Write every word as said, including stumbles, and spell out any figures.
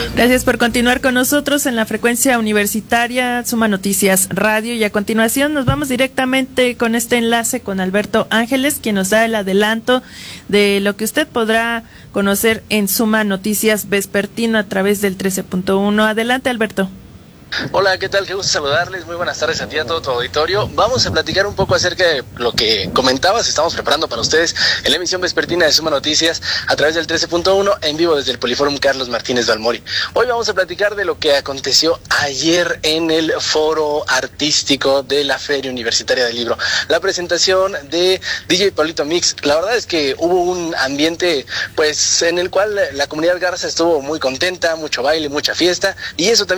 Gracias por continuar con nosotros en la frecuencia universitaria Suma Noticias Radio, y a continuación nos vamos directamente con este enlace con Alberto Ángeles, quien nos da el adelanto de lo que usted podrá conocer en Suma Noticias Vespertino a través del trece punto uno. Adelante, Alberto. Hola, ¿qué tal? Qué gusto saludarles. Muy buenas tardes a ti y a todo tu auditorio. Vamos a platicar un poco acerca de lo que comentabas. Estamos preparando para ustedes en la emisión vespertina de Suma Noticias a través del trece punto uno en vivo desde el Poliforum Carlos Martínez Balmori. Hoy vamos a platicar de lo que aconteció ayer en el foro artístico de la Feria Universitaria del Libro. La presentación de D J Pablito Mix. La verdad es que hubo un ambiente pues en el cual la comunidad Garza estuvo muy contenta, mucho baile, mucha fiesta, y eso también